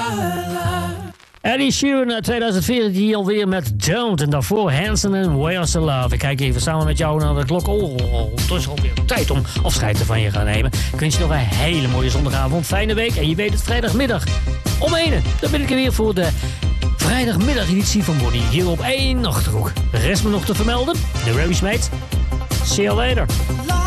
Eddie Sheeran uit 2014 alweer met Don't. En daarvoor Hanson en Where's the Love. Ik kijk even samen met jou naar de klok. Het is alweer tijd om afscheid van je gaan nemen. Ik wens je nog een hele mooie zondagavond. Fijne week. En je weet het, vrijdagmiddag om 1. Dan ben ik er weer voor de vrijdagmiddageditie van Bonnie. Hier op 1 Achterhoek. Rest me nog te vermelden. De Remy Smeet. See you later.